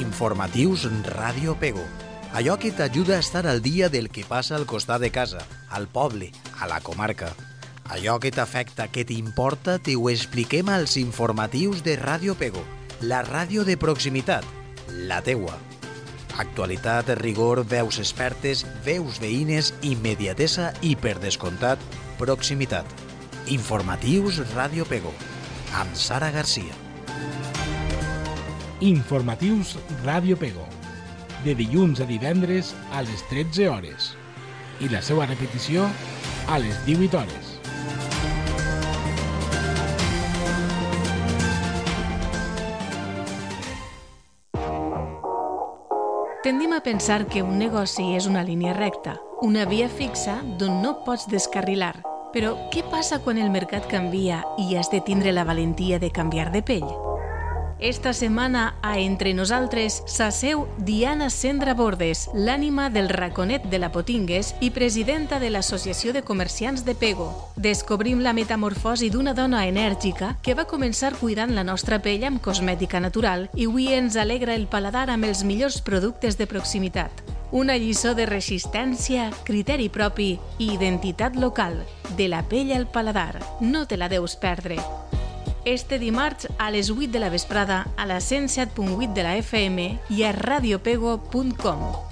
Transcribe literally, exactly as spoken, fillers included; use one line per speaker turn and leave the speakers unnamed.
Informatius Ràdio Pego. Allò que t'ajuda a estar al dia del que passa al costat de casa, al poble, a la comarca. Allò que t'afecta, que t'importa, t'ho expliquem als informatius de Ràdio Pego, la ràdio de proximitat, la teua. Actualitat, rigor, veus expertes, veus veïnes, immediatesa i, per descomptat, proximitat. Informatius Ràdio Pego, amb Sara Garcia.
Informatius Ràdio Pego, de dilluns a divendres a les tretze hores i la seva repetició a les divuit hores.
Tendim a pensar que un negoci és una línia recta, una via fixa d'on no pots descarrilar. Però què passa quan el mercat canvia i has de tindre la valentia de canviar de pell? Esta setmana, a Entre Nosaltres, s'asseu Diana Sendra Bordes, l'ànima del raconet de la Potingues i presidenta de l'Associació de Comerciants de Pego. Descobrim la metamorfosi d'una dona enèrgica que va començar cuidant la nostra pell amb cosmètica natural i avui ens alegra el paladar amb els millors productes de proximitat. Una lliçó de resistència, criteri propi i identitat local. De la pell al paladar. No te la deus perdre. Este dimarts a les vuit de la vesprada a la cent set punt vuit de la F M i a radiopego punt com.